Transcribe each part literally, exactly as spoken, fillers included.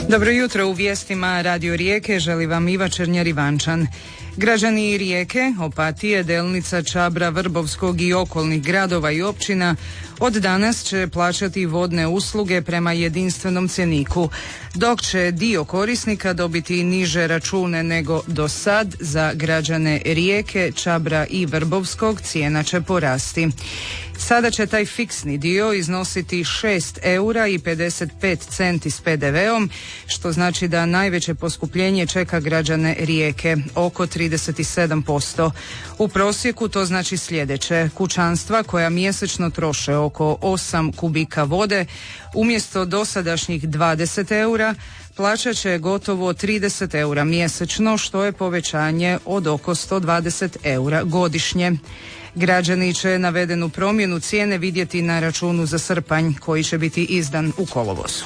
Dobro jutro, u vijestima Radio Rijeke želi vam Iva Černjar-Ivančan. Građani Rijeke, Opatije, Delnica, Čabra, Vrbovskog i okolnih gradova i općina od danas će plaćati vodne usluge prema jedinstvenom cjeniku, dok će dio korisnika dobiti niže račune nego do sad. Za građane Rijeke, Čabra i Vrbovskog cijena će porasti. Sada će taj fiksni dio iznositi šest eura i pedeset pet centi s pe de veom, što znači da najveće poskupljenje čeka građane Rijeke, oko trideset sedam posto. U prosjeku to znači sljedeće: kućanstva koja mjesečno troše oko osam kubika vode, umjesto dosadašnjih dvadeset eura, plaćat će gotovo trideset eura mjesečno, što je povećanje od oko sto dvadeset eura godišnje. Građani će navedenu promjenu cijene vidjeti na računu za srpanj, koji će biti izdan u kolovozu.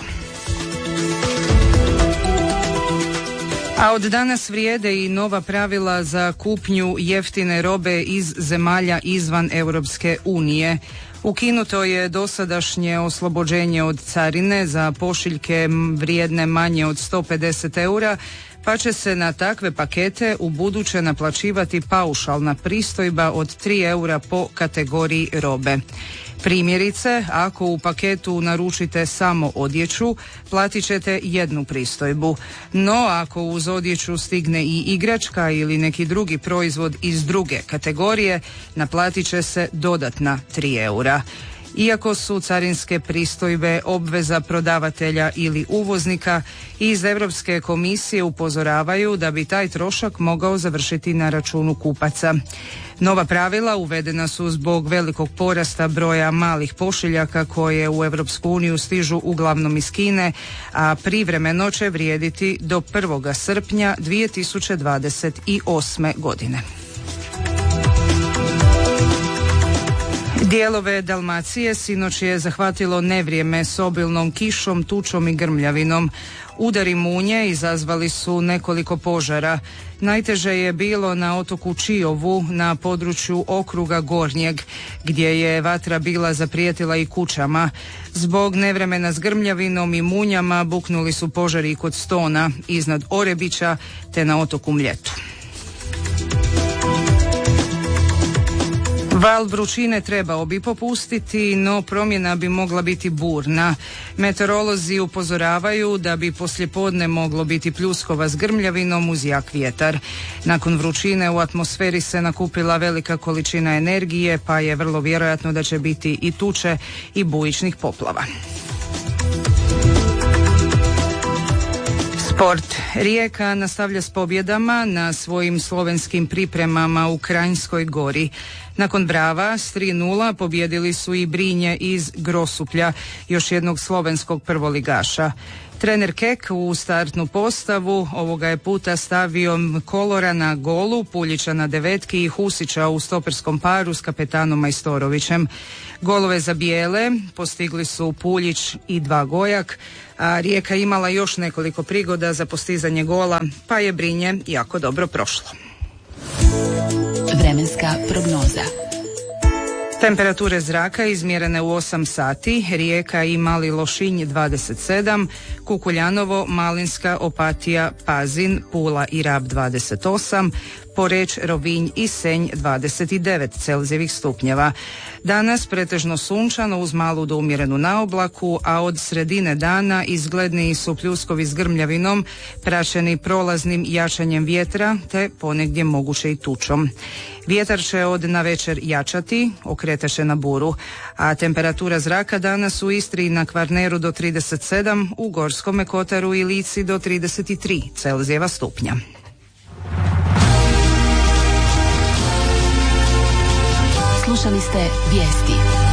A od danas vrijede i nova pravila za kupnju jeftine robe iz zemalja izvan Europske unije. Ukinuto je dosadašnje oslobođenje od carine za pošiljke vrijedne manje od sto pedeset eura, pa će se na takve pakete u buduće naplaćivati paušalna pristojba od tri eura po kategoriji robe. Primjerice, ako u paketu naručite samo odjeću, platit ćete jednu pristojbu, no ako uz odjeću stigne i igračka ili neki drugi proizvod iz druge kategorije, naplatit će se dodatna tri eura. Iako su carinske pristojbe obveza prodavatelja ili uvoznika, iz Europske komisije upozoravaju da bi taj trošak mogao završiti na računu kupaca. Nova pravila uvedena su zbog velikog porasta broja malih pošiljaka koje u Europsku uniju stižu uglavnom iz Kine, a privremeno će vrijediti do prvog srpnja dvije tisuće dvadeset osme. godine. Dijelove Dalmacije sinoć je zahvatilo nevrijeme s obilnom kišom, tučom i grmljavinom. Udari munje izazvali su nekoliko požara. Najteže je bilo na otoku Čiovu na području okruga Gornjeg, gdje je vatra bila zaprijetila i kućama. Zbog nevremena s grmljavinom i munjama buknuli su požari kod Stona, iznad Orebića te na otoku Mljetu. Val vrućine trebao bi popustiti, no promjena bi mogla biti burna. Meteorolozi upozoravaju da bi poslijepodne moglo biti pljuskova s grmljavinom uz jak vjetar. Nakon vrućine u atmosferi se nakupila velika količina energije, pa je vrlo vjerojatno da će biti i tuče i bujičnih poplava. Sport. Rijeka nastavlja s pobjedama na svojim slovenskim pripremama u Kranjskoj Gori. Nakon Brava s tri nula pobjedili su i Brinje iz Grosuplja, još jednog slovenskog prvoligaša. Trener Kek u startnu postavu ovoga je puta stavio Kolora na golu, Puljića na devetki i Husića u stoperskom paru s kapetanom Majstorovićem. Golove za bijele postigli su Puljić i dva Gojak, a Rijeka imala još nekoliko prigoda za postizanje gola, pa je Brinje jako dobro prošlo. Vremenska prognoza. Temperature zraka izmjerene u osam sati, Rijeka i Mali Lošinj dvadeset sedam, Kukuljanovo, Malinska, Opatija, Pazin, Pula i Rab dvadeset osam, Poreč, Rovinj i Senj dvadeset devet Celzijevih stupnjeva. Danas pretežno sunčano uz malu do umjerenu naoblaku, a od sredine dana izgledniji su pljuskovi s grmljavinom, praćeni prolaznim jačanjem vjetra te ponegdje moguće i tučom. Vjetar će od navečer jačati, okretat će na buru, a temperatura zraka danas u Istri i na Kvarneru do trideset sedam, u Gorskome kotaru i Lici do trideset tri Celzijeva stupnja. Slušali ste vijesti.